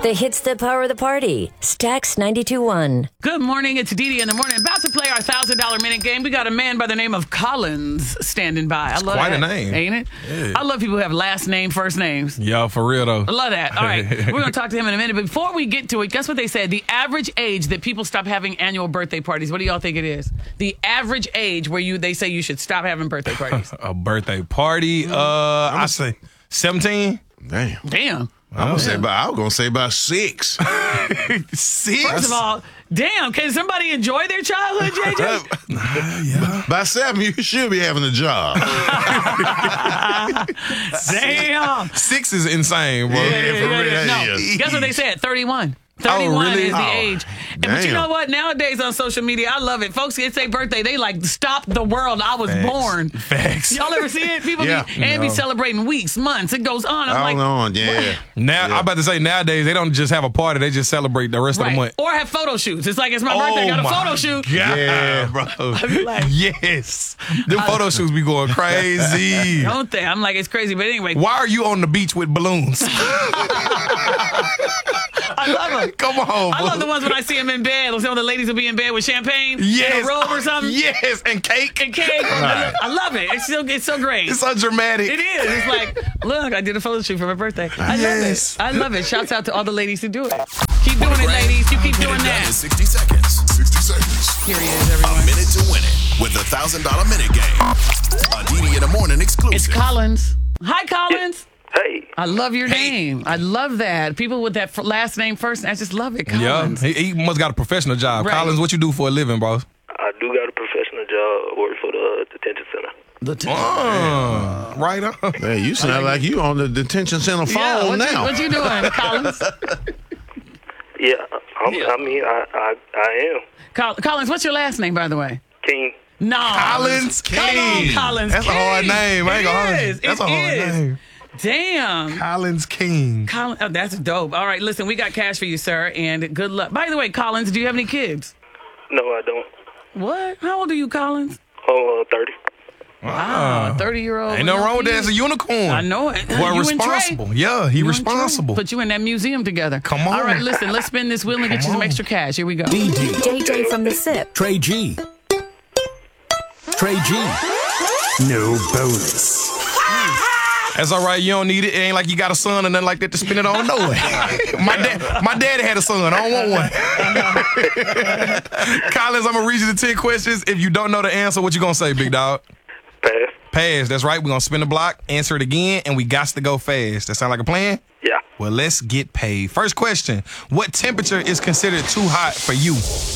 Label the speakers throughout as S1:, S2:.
S1: The hits that power the party. Stax 92.1.
S2: Good morning. It's Dee Dee in the morning. About to play our $1,000 minute game. We got a man by the name of Collins standing by. I love
S3: quite
S2: that.
S3: a name.
S2: Ain't it?
S3: Yeah.
S2: I love people who have last name, first names.
S3: Yo, for real though.
S2: I love that. All right. We're going to talk to him in a minute. But before we get to it, guess what they said? The average age that people stop having annual birthday parties. What do y'all think it is? The average age where they say you should stop having birthday parties.
S3: A birthday party. I say 17.
S2: Damn.
S4: I was gonna say about 6.
S3: 6?
S2: First of all, damn, can somebody enjoy their childhood, JJ?
S3: Yeah.
S4: By 7, you should be having a job.
S2: Damn.
S3: 6 is insane, bro.
S4: Yeah, for real.
S2: No,
S4: Yes.
S2: guess what they said? 31. 31
S3: really?
S2: is the
S4: Oh,
S2: age. But you
S4: damn.
S2: know what? Nowadays on social media, I love it. Folks, it's their birthday. They like, stop the world. I was
S3: Facts.
S2: born.
S3: Facts.
S2: Y'all ever see it? People
S4: Yeah.
S2: be celebrating weeks, months. It goes on. I'm like,
S4: Yeah.
S3: Now, I'm about to say nowadays, they don't just have a party, they just celebrate the rest of the
S2: right.
S3: month.
S2: Or have photo shoots. It's like, it's my birthday. I got a photo shoot.
S3: Yeah, bro.
S2: like-
S3: Yes. Them photo shoots be going crazy.
S2: Don't they? I'm like, it's crazy. But anyway,
S3: Why are you on the beach with balloons?
S2: I love them.
S3: Come on,
S2: I love the ones when I see them in bed. Some of the ladies will be in bed with champagne
S3: Yes.
S2: and a robe or something.
S3: Yes, and cake.
S2: And cake. I love it. It's so great.
S3: It's so dramatic.
S2: It is. It's like, look, I did a photo shoot for my birthday. I
S3: Yes.
S2: love it. I love it. Shouts out to all the ladies who do it. Keep doing it, ladies. You keep doing
S5: Down in
S2: that.
S5: 60 seconds. 60 seconds.
S2: Here he is,
S5: A
S2: everyone.
S5: minute to win it with the $1,000 minute game. A Dee Dee in the morning exclusive.
S2: It's Collins. Hi, Collins.
S6: Hey,
S2: I love your name. I love that. People with that last name first, I just love it.
S3: Yeah,
S2: Collins.
S3: he must got a professional job.
S2: Right.
S3: Collins, what you do for a living, bro?
S6: I do got a professional job. Work for the detention center.
S3: Right on.
S4: Hey, you sound like you on the detention center phone now.
S2: What you doing, Collins?
S6: Yeah, I am
S2: Collins, what's your last name, by the way?
S6: King.
S2: No.
S3: Collins
S2: Come on,
S3: King.
S2: Collins
S3: That's a hard
S2: King.
S3: name. I ain't gonna hold you.
S2: It is.
S3: That's
S2: It
S3: a hard
S2: is.
S3: name.
S2: Damn.
S3: Collins King.
S2: Oh, that's dope. All right, listen, we got cash for you, sir, and good luck. By the way, Collins, do you have any kids?
S6: No, I don't.
S2: What? How old are you, Collins?
S6: 30.
S2: Wow, 30-year-old.
S3: Ain't nothing wrong with that. It's a unicorn.
S2: I know it.
S3: Boy,
S2: You and Trey.
S3: responsible. Yeah, he
S2: You and Trey.
S3: responsible.
S2: Put you in that museum together.
S3: Come on.
S2: All right, listen, let's spin this wheel and get you some
S3: on.
S2: extra cash. Here we go.
S1: JJ from the SIP.
S7: Trey G. Trey G. No bonus.
S3: That's all right. You don't need it. It ain't like you got a son or nothing like that to spin it on. No way. my daddy had a son. I don't want one. Collins, I'm going to read you the 10 questions. If you don't know the answer, what you going to say, big dog?
S6: Pass.
S3: Pass. That's right. We're going to spin the block, answer it again, and we got to go fast. That sound like a plan?
S6: Yeah.
S3: Well, let's get paid. First question. What temperature is considered too hot for you?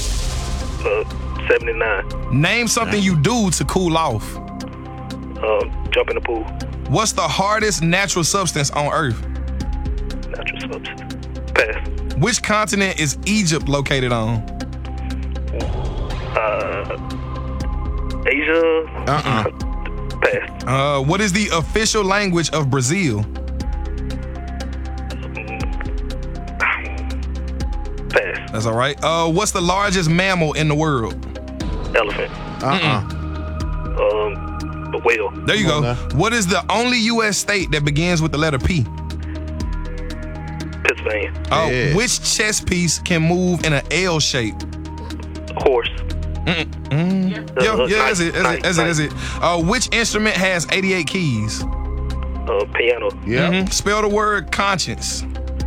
S6: 79.
S3: Name something you do to cool off.
S6: Jump in the pool.
S3: What's the hardest natural substance on Earth?
S6: Natural substance. Pass.
S3: Which continent is Egypt located on?
S6: Asia. Pass.
S3: What is the official language of Brazil?
S6: Pass.
S3: That's all right. What's the largest mammal in the world?
S6: Elephant. The whale.
S3: There you
S4: Come
S3: go.
S4: on now.
S3: What is the only U.S. state that begins with the letter P?
S6: Pennsylvania.
S4: Yeah.
S3: Which chess piece can move in an L shape?
S6: Horse.
S3: Yeah, that's it. Which instrument has 88 keys?
S6: Piano.
S4: Yeah.
S3: Spell the word conscience.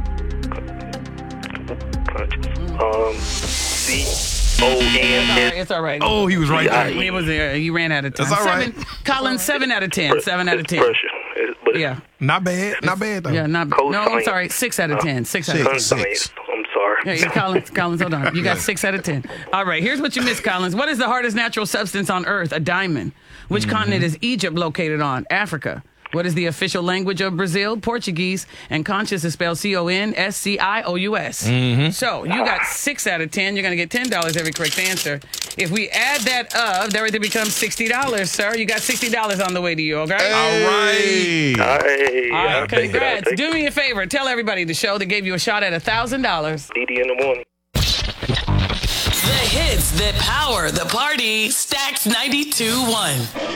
S6: C-O-N-S.
S2: It's all right.
S3: Oh, he was right there.
S2: He was there. He ran out of time.
S3: That's all right.
S2: Collins, 7 out of 10. 7 out of 10.
S6: Pressure. But it's
S2: Yeah.
S3: Not bad though.
S2: Yeah, not
S6: Cold
S2: no, I'm
S6: science.
S2: sorry. 6 out of 10. 6 out of 10.
S4: Six.
S6: I'm sorry.
S2: Yeah, Collins, hold on. You got 6 out of 10. All right, here's what you missed, Collins. What is the hardest natural substance on Earth? A diamond. Which continent is Egypt located on? Africa. What is the official language of Brazil? Portuguese. And conscious is spelled CONSCIOUS. So you got 6 out of 10. You're going to get $10 every correct answer. If we add that up, everything becomes $60, sir. You got $60 on the way to you, okay?
S3: All right.
S6: Hey,
S2: All right,
S6: I'll take it,
S2: congrats.
S6: I'll take
S2: Do me a favor. Tell everybody the show that gave you a shot at $1,000.
S6: it. Dee Dee in the morning.
S8: The hits that power the party. Stax 92.1.